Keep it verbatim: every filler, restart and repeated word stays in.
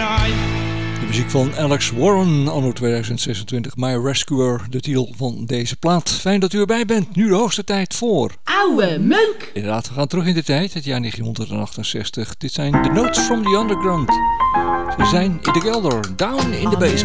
De muziek van Alex Warren, anno tweeduizend zesentwintig. My Rescuer, de titel van deze plaat. Fijn dat u erbij bent. Nu de hoogste tijd voor... Oude meuk! Inderdaad, we gaan terug in de tijd, het jaar negentien achtenzestig. Dit zijn The Notes from the Underground. Ze zijn in de kelder, down in the basement.